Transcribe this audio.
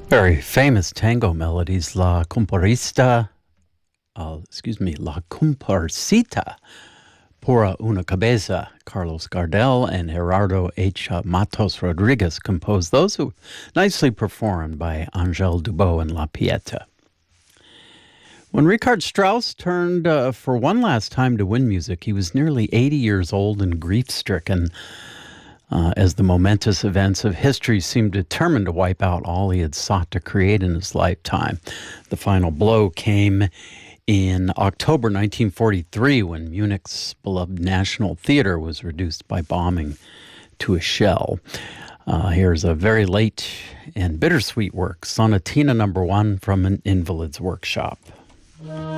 Very famous tango melodies, La Comparsita, Por una Cabeza, Carlos Gardel and Gerardo H. Matos Rodriguez composed those, who nicely performed by Angel Dubot and La Pieta. When Richard Strauss turned for one last time to win music, he was nearly 80 years old and grief-stricken as the momentous events of history seemed determined to wipe out all he had sought to create in his lifetime. The final blow came in October 1943 when Munich's beloved National Theater was reduced by bombing to a shell. Here's a very late and bittersweet work, Sonatina No. 1 from an Invalid's Workshop.